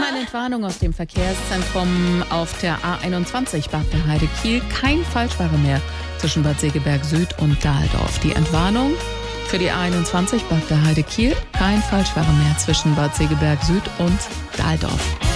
Nochmal eine Entwarnung aus dem Verkehrszentrum auf der A21 Bad der Heide Kiel. Kein Falschfahrer mehr zwischen Bad Segeberg Süd und Dahldorf. Die Entwarnung für die A21 Bad der Heide Kiel. Kein Falschfahrer mehr zwischen Bad Segeberg Süd und Dahldorf.